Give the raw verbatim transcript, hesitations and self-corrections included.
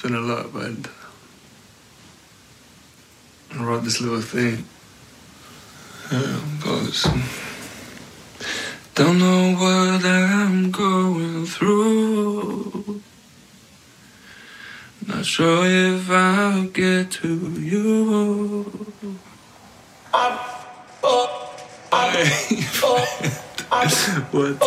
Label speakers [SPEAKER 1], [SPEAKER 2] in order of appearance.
[SPEAKER 1] been a lot, but I wrote this little thing. Um, goes, don't know what I'm going through. Not sure if I'll get to you. I'm, oh, I, what?